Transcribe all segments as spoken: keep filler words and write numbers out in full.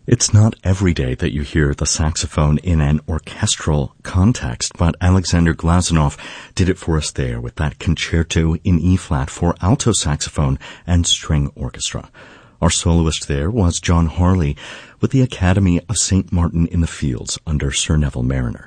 It's not every day that you hear the saxophone in an orchestral context, but Alexander Glazunov did it for us there with that concerto in E-flat for alto saxophone and string orchestra. Our soloist there was John Harley with the Academy of Saint Martin in the Fields under Sir Neville Marriner.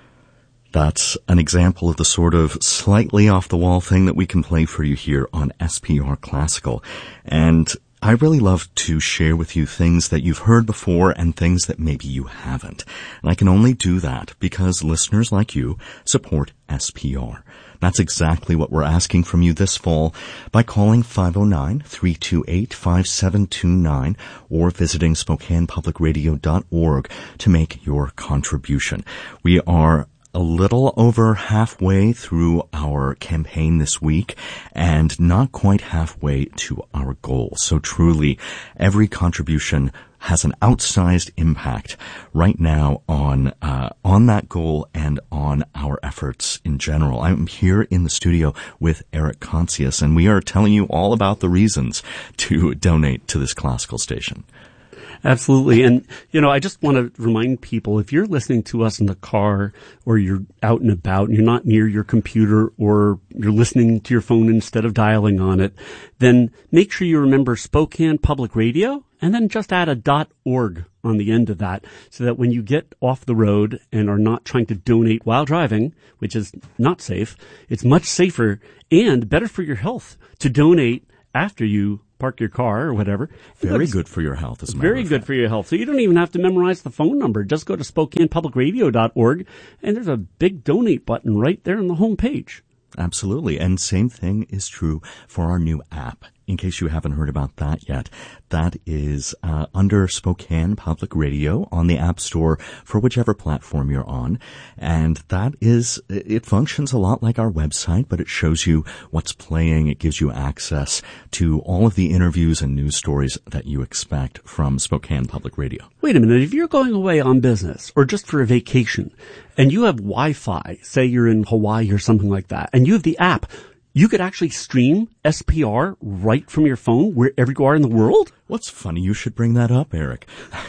That's an example of the sort of slightly off-the-wall thing that we can play for you here on S P R Classical. And I really love to share with you things that you've heard before and things that maybe you haven't. And I can only do that because listeners like you support S P R. That's exactly what we're asking from you this fall by calling five oh nine, three two eight, five seven two nine or visiting Spokane Public Radio dot org to make your contribution. We are a little over halfway through our campaign this week and not quite halfway to our goal. So truly, every contribution has an outsized impact right now on uh, on that goal and on our efforts in general. I'm here in the studio with Eric Consius, and we are telling you all about the reasons to donate to this classical station. Absolutely. And, you know, I just want to remind people, if you're listening to us in the car or you're out and about and you're not near your computer or you're listening to your phone instead of dialing on it, then make sure you remember Spokane Public Radio and then just add a .org on the end of that so that when you get off the road and are not trying to donate while driving, which is not safe, it's much safer and better for your health to donate after you park your car or whatever. Very good for your health, as a matter Very of good fact. for your health. So you don't even have to memorize the phone number. Just go to Spokane Public Radio dot org, and there's a big donate button right there on the home page. Absolutely. And same thing is true for our new app. In case you haven't heard about that yet, that is uh, under Spokane Public Radio on the App Store for whichever platform you're on. And that is, it functions a lot like our website, but it shows you what's playing. It gives you access to all of the interviews and news stories that you expect from Spokane Public Radio. Wait a minute. If you're going away on business or just for a vacation and you have Wi-Fi, say you're in Hawaii or something like that, and you have the app, you could actually stream S P R right from your phone wherever you are in the world? What's funny, you should bring that up, Eric.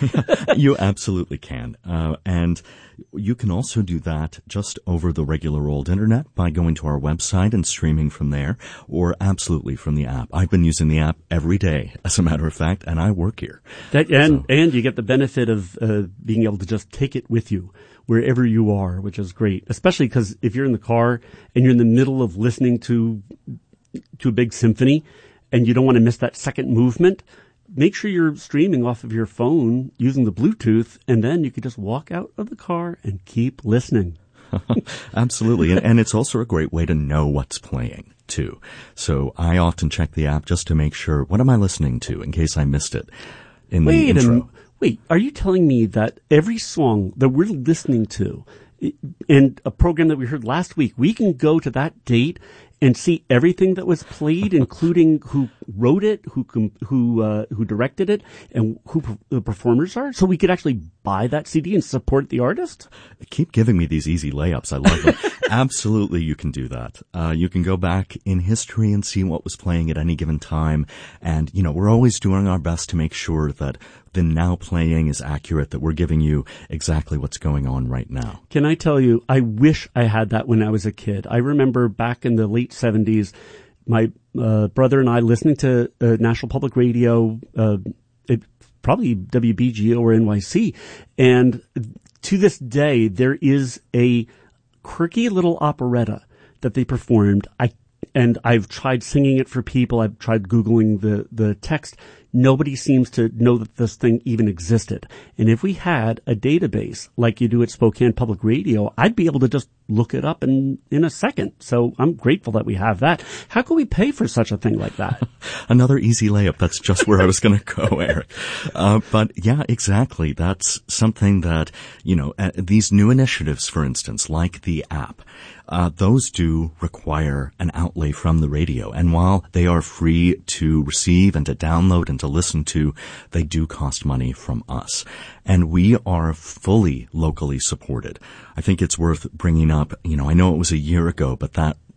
You absolutely can. Uh, and you can also do that just over the regular old internet by going to our website and streaming from there, or absolutely from the app. I've been using the app every day, as a matter of fact, and I work here. That, and, So. and you get the benefit of uh, being able to just take it with you wherever you are, which is great, especially because if you're in the car and you're in the middle of listening to to a big symphony and you don't want to miss that second movement, make sure you're streaming off of your phone using the Bluetooth, and then you can just walk out of the car and keep listening. Absolutely. And, and it's also a great way to know what's playing, too. So I often check the app just to make sure, what am I listening to, in case I missed it in the Wait intro. a minute. Wait, are you telling me that every song that we're listening to in a program that we heard last week, we can go to that date and see everything that was played, including who wrote it, who com- who uh, who directed it, and who per- the performers are? So we could actually buy that C D and support the artist? Keep giving me these easy layups. I love them. Absolutely, you can do that. Uh, you can go back in history and see what was playing at any given time. And, you know, we're always doing our best to make sure that the now playing is accurate, that we're giving you exactly what's going on right now. Can I tell you, I wish I had that when I was a kid. I remember back in the late seventies, my uh, brother and I listening to uh, National Public Radio, uh, it, probably W B G O or N Y C. And to this day, there is a quirky little operetta that they performed. I and I've tried singing it for people. I've tried Googling the, the text. Nobody seems to know that this thing even existed. And if we had a database like you do at Spokane Public Radio, I'd be able to just look it up in, in a second. So I'm grateful that we have that. How can we pay for such a thing like that? Another easy layup. That's just where I was going to go, Eric. Uh, but yeah, exactly. That's something that, you know, uh, these new initiatives, for instance, like the app, Uh, those do require an outlay from the radio. And while they are free to receive and to download and to listen to, they do cost money from us. And we are fully locally supported. I think it's worth bringing up, you know, I know it was a year ago, but that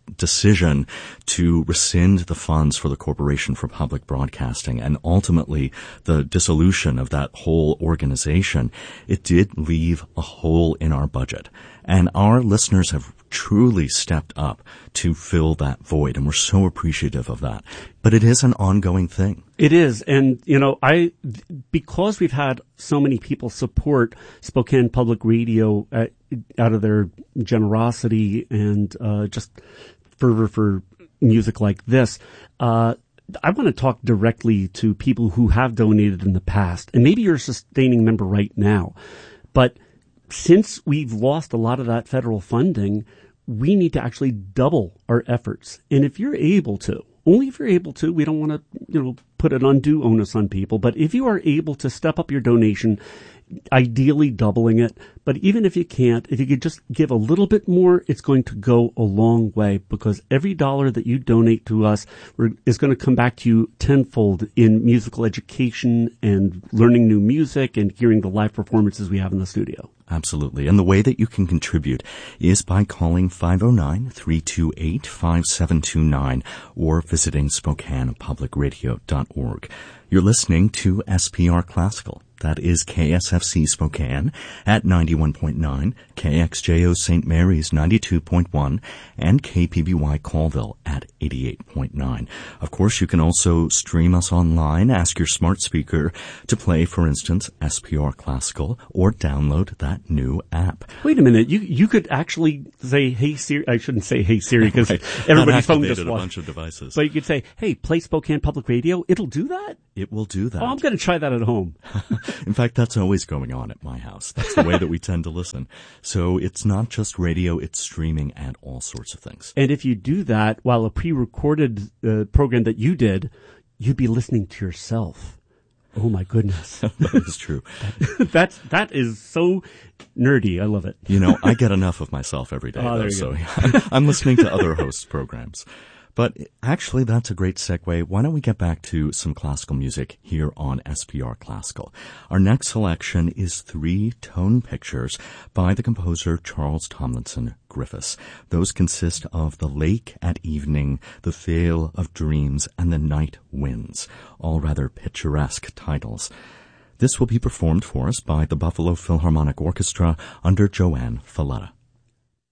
decision to rescind the funds for the Corporation for Public Broadcasting and ultimately the dissolution of that whole organization, it did leave a hole in our budget. And our listeners have truly stepped up to fill that void, and we're so appreciative of that. But it is an ongoing thing. It is. And, you know, I, because we've had so many people support Spokane Public Radio uh, out of their generosity and uh, just fervor for music like this, uh, I want to talk directly to people who have donated in the past. And maybe you're a sustaining member right now. But since we've lost a lot of that federal funding, we need to actually double our efforts. And if you're able to, only if you're able to, we don't want to, you know, put an undue onus on people, but if you are able to step up your donation, ideally doubling it, but even if you can't, if you could just give a little bit more, it's going to go a long way, because every dollar that you donate to us is going to come back to you tenfold in musical education and learning new music and hearing the live performances we have in the studio. Absolutely. And the way that you can contribute is by calling five oh nine, three two eight, five seven two nine or visiting Spokane Public Radio dot org. You're listening to S P R Classical. That is K S F C Spokane at ninety-one point nine, K X J O Saint Mary's ninety-two point one, and K P B Y Colville at eighty-eight point nine. Of course, you can also stream us online. Ask your smart speaker to play, for instance, S P R Classical, or download that new app. Wait a minute. You you could actually say, hey Siri. I shouldn't say hey Siri because right. everybody's phone just a bunch of devices. But you could say, hey, play Spokane Public Radio. It'll do that? It will do that. Oh, I'm going to try that at home. In fact, that's always going on at my house. That's the way that we tend to listen. So it's not just radio, it's streaming and all sorts of things. And if you do that while a pre-recorded uh, program that you did, you'd be listening to yourself. Oh my goodness. That is true. that, that's, that is so nerdy. I love it. You know, I get enough of myself every day, oh, though, there you so go. I'm, I'm listening to other hosts' programs. But actually, that's a great segue. Why don't we get back to some classical music here on S P R Classical? Our next selection is three tone pictures by the composer Charles Tomlinson Griffiths. Those consist of The Lake at Evening, The Vale of Dreams, and The Night Winds, all rather picturesque titles. This will be performed for us by the Buffalo Philharmonic Orchestra under Joanne Falletta.